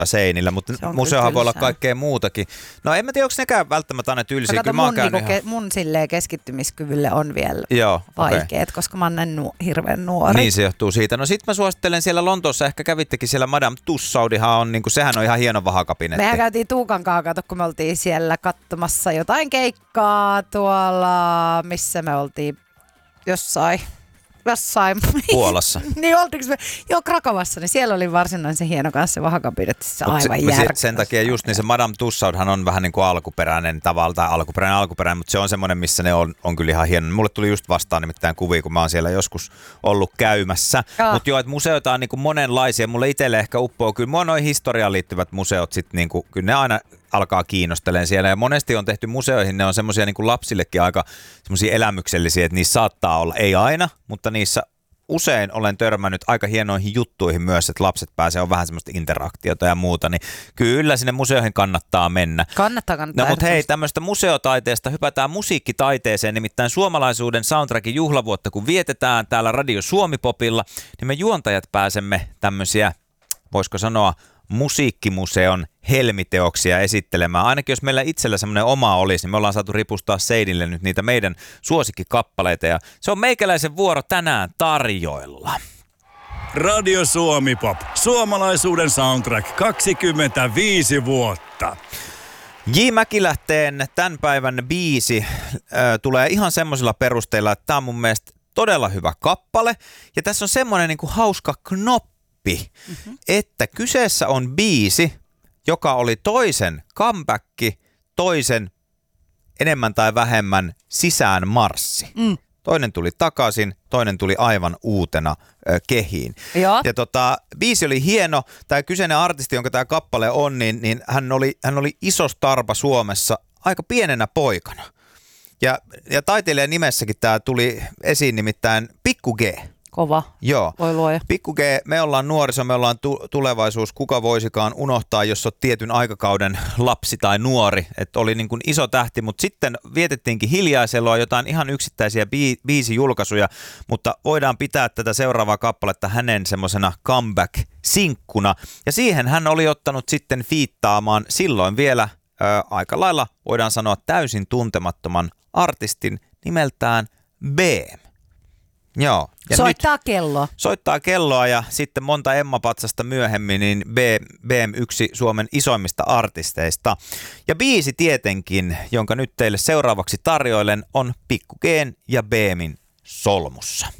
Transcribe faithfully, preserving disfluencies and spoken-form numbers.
seppä seinillä, mutta museohan voi olla kaikkea muutakin. No en mä tiedä, onko nekään välttämättä aina tylsiä. Kato, mun, niinku ihan... ke, mun silleen keskittymiskyvylle on vielä Joo, vaikeet, okay. koska mä oon näin nu- hirveän nuori. Niin se johtuu siitä. No sit mä suosittelen siellä Lontoossa, ehkä kävittekin siellä Madame Tussaudihan on, niinku, sehän on ihan hieno vahakabinetti. Mehän käytiin Tuukan kanssa, kato, kun me oltiin siellä katsomassa jotain keikkaa tuolla, missä me oltiin jossain. Jossain. Puolassa. Niin oltiinko me? Joo, Krakovassa, niin siellä oli varsinaisen hieno kanssa se vahakabinetti, se aivan järkkäs. Sen takia just niin se Madame Tussaudhan on vähän niin kuin alkuperäinen tavalla, tai alkuperäinen alkuperäinen, mutta se on semmoinen, missä ne on, on kyllä ihan hieno. Mulle tuli just vastaan nimittäin kuvia, kun mä oon siellä joskus ollut käymässä. Mutta joo, että museoita on niin kuin monenlaisia. Mulle itselle ehkä uppoo, kyllä mua noin historiaan liittyvät museot sitten, niin kuin, kyllä ne aina alkaa kiinnostelemaan siellä. Ja monesti on tehty museoihin, ne on semmoisia niin kuin lapsillekin aika semmoisia elämyksellisiä, että niissä saattaa olla, ei aina, mutta niissä usein olen törmännyt aika hienoihin juttuihin myös, että lapset pääsee, on vähän semmoista interaktiota ja muuta, niin kyllä sinne museoihin kannattaa mennä. Kannattaa, kannattaa. No mutta hei, tämmöistä museotaiteesta hypätään musiikkitaiteeseen, nimittäin suomalaisuuden soundtrackin juhlavuotta, kun vietetään täällä Radio Suomi-popilla, niin me juontajat pääsemme tämmöisiä, voisiko sanoa, musiikkimuseon helmiteoksia esittelemään. Ainakin jos meillä itsellä semmoinen oma olisi, niin me ollaan saatu ripustaa seinille nyt niitä meidän suosikkikappaleita. Ja se on meikäläisen vuoro tänään tarjoilla. Radio Suomi Pop. Suomalaisuuden soundtrack kaksikymmentäviisi vuotta. J. Mäkilähteen tämän päivän biisi äh, tulee ihan semmoisilla perusteilla, että tämä on mun mielestä todella hyvä kappale. Ja tässä on semmoinen niin kuin hauska knoppi. Mm-hmm. Että kyseessä on biisi, joka oli toisen comeback, toisen enemmän tai vähemmän sisään marssi. Mm. Toinen tuli takaisin, toinen tuli aivan uutena ö, kehiin. Joo. Ja tota, biisi oli hieno. Tämä kyseinen artisti, jonka tämä kappale on, niin, niin hän, oli, hän oli iso starpa Suomessa aika pienenä poikana. Ja, ja taiteilijan nimessäkin tämä tuli esiin, nimittäin Pikku G. Kova. Joo. Voi luoja. Pikku G, me ollaan nuoriso, me ollaan tu- tulevaisuus. Kuka voisikaan unohtaa, jos on tietyn aikakauden lapsi tai nuori. Että oli niin kuin iso tähti, mutta sitten vietettiinkin hiljaiselua jotain ihan yksittäisiä bi- biisijulkaisuja. Mutta voidaan pitää tätä seuraavaa kappaletta hänen semmoisena comeback-sinkkuna. Ja siihen hän oli ottanut sitten fiittaamaan silloin vielä ö, aika lailla, voidaan sanoa täysin tuntemattoman artistin nimeltään B M. Joo. Ja soittaa kello. Soittaa kelloa ja sitten monta Emma-patsasta myöhemmin niin B M yksi Suomen isoimmista artisteista. Ja biisi tietenkin, jonka nyt teille seuraavaksi tarjoilen, on Pikku G:n ja B M:n Solmussa.